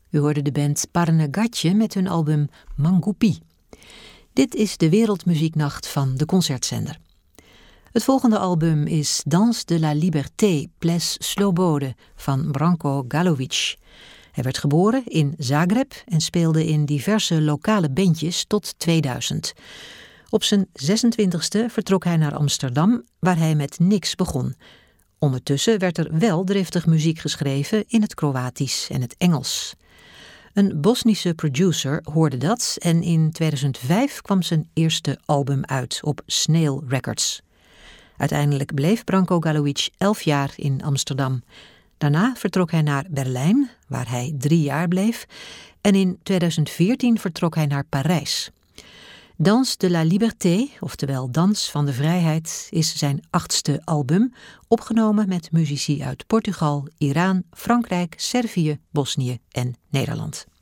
U hoorde de band Parnegatje met hun album Mangupi. Dit is de Wereldmuzieknacht van de Concertzender. Het volgende album is Danse de la Liberté, Ples Slobode van Branko Galovic. Hij werd geboren in Zagreb en speelde in diverse lokale bandjes tot 2000. Op zijn 26e vertrok hij naar Amsterdam, waar hij met niks begon. Ondertussen werd er wel driftig muziek geschreven in het Kroatisch en het Engels. Een Bosnische producer hoorde dat en in 2005 kwam zijn eerste album uit op Snail Records. Uiteindelijk bleef Branko Galovic 11 jaar in Amsterdam. Daarna vertrok hij naar Berlijn, waar hij 3 jaar bleef. En in 2014 vertrok hij naar Parijs. Danse de la Liberté, oftewel Dans van de Vrijheid, is zijn 8e album, opgenomen met muzici uit Portugal, Iran, Frankrijk, Servië, Bosnië en Nederland.